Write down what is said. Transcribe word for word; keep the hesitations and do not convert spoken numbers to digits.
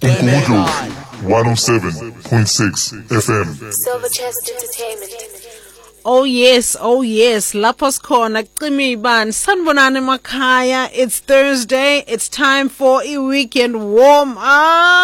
one oh seven point six F M. Silverchest Entertainment. Oh yes, oh yes. Lapho sikhona Qimiban, sanibonani emakhaya. It's Thursday. It's time for a weekend warm up.